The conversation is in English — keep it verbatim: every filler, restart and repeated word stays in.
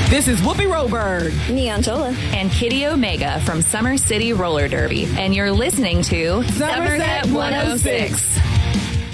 This is Whoopi Roberg, Neon Tola, and Kitty Omega from Summer City Roller Derby. And you're listening to Somerset one oh six.